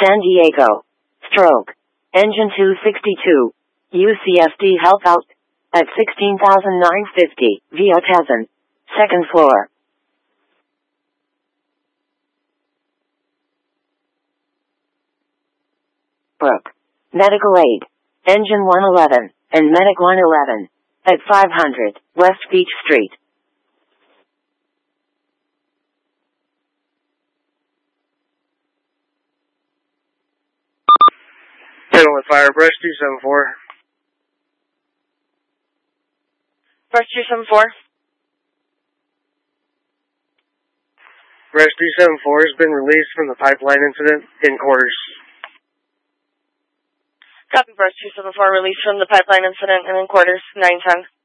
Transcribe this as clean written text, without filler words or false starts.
San Diego. Stroke. Engine 262. UCSD help out. At 16,950. Via Tezen. Second floor. Brook. Medical aid. Engine 111, and Medic 111. At 500, West Beach Street. Gentleman Fire, Brush 274. Brush 274. Brush 274 has been released from the pipeline incident in quarters. Copy, Brush 274, released from the pipeline incident and in quarters, 910.